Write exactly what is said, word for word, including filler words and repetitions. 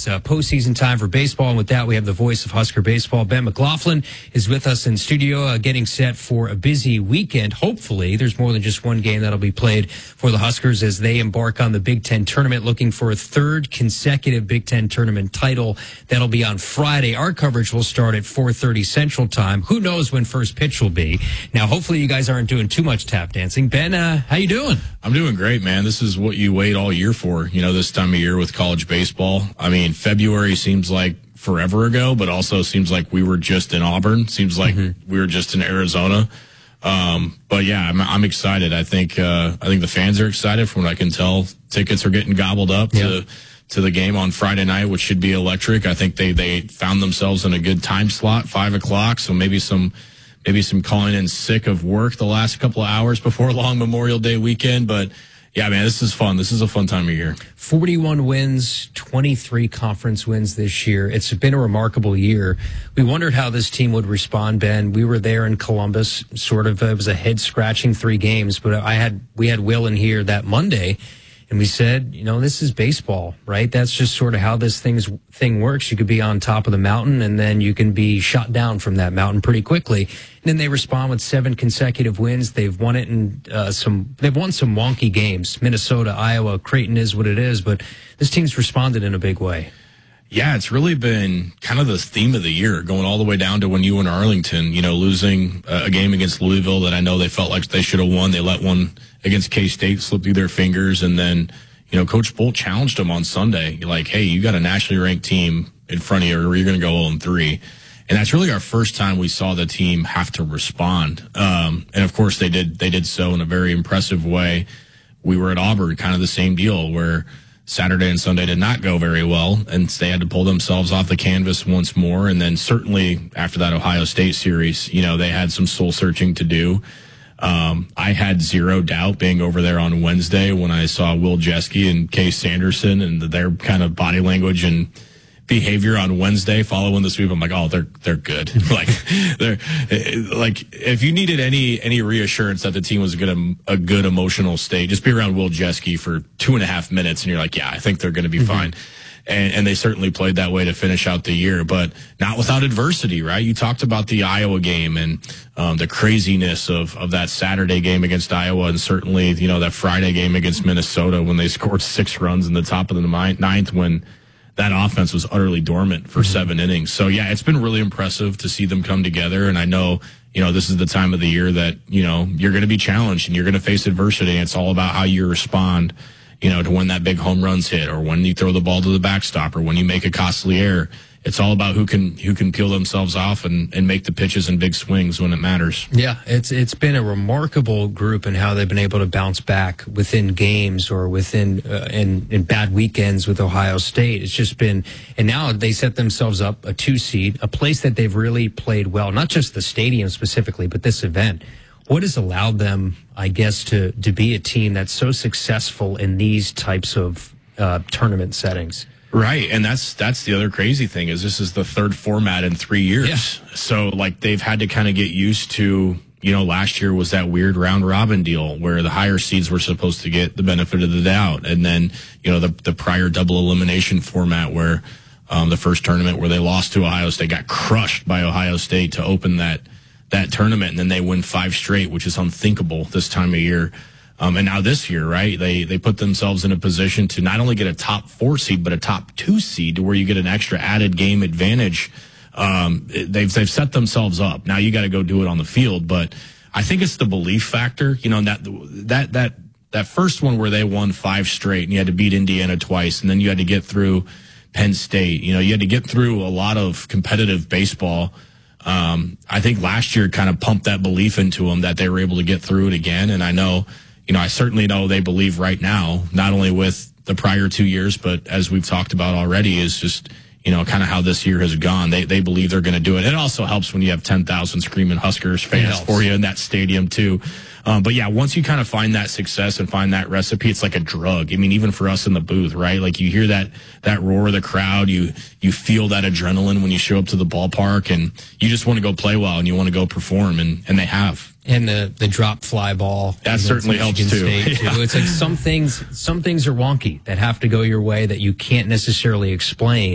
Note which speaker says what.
Speaker 1: It's uh, postseason time for baseball, and with that, we have the voice of Husker baseball. Ben McLaughlin is with us in studio, uh, getting set for a busy weekend. Hopefully, there's more than just one game that'll be played for the Huskers as they embark on the Big Ten tournament, looking for a third consecutive Big Ten tournament title. That'll be on Friday. Our coverage will start at four thirty Central Time. Who knows when first pitch will be? Now, hopefully, you guys aren't doing too much tap dancing. Ben, uh, how you doing?
Speaker 2: I'm doing great, man. This is what you wait all year for, you know, this time of year with college baseball. I mean, February seems like forever ago, but also seems like we were just in Auburn. Seems like mm-hmm. we were just in Arizona. Um, but yeah, I'm, I'm excited. I think, uh, I think the fans are excited from what I can tell. Tickets are getting gobbled up yep. to, to the game on Friday night, which should be electric. I think they, they found themselves in a good time slot, five o'clock. So maybe some, maybe some calling in sick of work the last couple of hours before long Memorial Day weekend. But yeah, man, this is fun. This is a fun time of year.
Speaker 1: forty-one wins, twenty-three conference wins this year. It's been a remarkable year. We wondered how this team would respond, Ben. We were there in Columbus, sort of, uh, it was a head-scratching three games, but I had, we had Will in here that Monday, and we said, you know, this is baseball, right? That's just sort of how this thing's, thing works. You could be on top of the mountain, and then you can be shot down from that mountain pretty quickly. And then they respond with seven consecutive wins. They've won it in uh, some, they've won some wonky games. Minnesota, Iowa, Creighton is what it is, but this team's responded in a big way.
Speaker 2: Yeah, it's really been kind of the theme of the year, going all the way down to when you were in Arlington, you know, losing a game against Louisville that I know they felt like they should have won. They let one against K-State slip through their fingers. And then, you know, Coach Bolt challenged them on Sunday. Like, hey, you got a nationally ranked team in front of you, or you're going to go oh and three. And that's really our first time we saw the team have to respond. Um, and of course they did, they did so in a very impressive way. We were at Auburn, kind of the same deal, where Saturday and Sunday did not go very well, and they had to pull themselves off the canvas once more. And then certainly after that Ohio State series, you know, they had some soul searching to do. Um, I had zero doubt being over there on Wednesday when I saw Will Jeske and Case Sanderson and their kind of body language and behavior on Wednesday following the sweep. I'm like, oh, they're, they're good. like, they're like, if you needed any, any reassurance that the team was good, a good emotional state, just be around Will Jeske for two and a half minutes. And you're like, yeah, I think they're going to be mm-hmm. fine. And, and they certainly played that way to finish out the year, but not without adversity, right? You talked about the Iowa game and, um, the craziness of, of that Saturday game against Iowa, and certainly, you know, that Friday game against Minnesota when they scored six runs in the top of the ninth when that offense was utterly dormant for mm-hmm. seven innings. So yeah, it's been really impressive to see them come together. And I know, you know, this is the time of the year that, you know, you're going to be challenged and you're going to face adversity. And it's all about how you respond, you know, to when that big home run's hit, or when you throw the ball to the backstop, or when you make a costly error. It's all about who can who can peel themselves off and, and make the pitches and big swings when it matters.
Speaker 1: Yeah, it's it's been a remarkable group in how they've been able to bounce back within games or within uh, in, in bad weekends with Ohio State. It's just been, and now they set themselves up a two seed, a place that they've really played well, not just the stadium specifically, but this event. What has allowed them, I guess, to, to be a team that's so successful in these types of uh, tournament settings?
Speaker 2: Right, and that's that's the other crazy thing is this is the third format in three years. Yeah. So, like, they've had to kind of get used to, you know, last year was that weird round-robin deal where the higher seeds were supposed to get the benefit of the doubt. And then, you know, the, the prior double elimination format where um, the first tournament where they lost to Ohio State, got crushed by Ohio State to open that that tournament, and then they win five straight, which is unthinkable this time of year. Um, and now this year, right, they, they put themselves in a position to not only get a top four seed, but a top two seed to where you get an extra added game advantage. Um, they've, they've set themselves up. Now you got to go do it on the field, but I think it's the belief factor, you know, that, that, that, that first one where they won five straight and you had to beat Indiana twice, and then you had to get through Penn State. You know, you had to get through a lot of competitive baseball. Um, I think last year kind of pumped that belief into them that they were able to get through it again. And I know, you know, I certainly know they believe right now, not only with the prior two years, but as we've talked about already, is just, you know, kind of how this year has gone. They they believe they're going to do it. It also helps when you have ten thousand screaming Huskers fans for you in that stadium too. Um, but yeah, once you kind of find that success and find that recipe, it's like a drug. I mean, even for us in the booth, right? Like you hear that, that roar of the crowd, you, you feel that adrenaline when you show up to the ballpark, and you just want to go play well and you want to go perform, and, and they have.
Speaker 1: And the, the drop fly ball.
Speaker 2: That certainly helps too.
Speaker 1: Yeah. too. It's like some things, some things are wonky that have to go your way that you can't necessarily explain.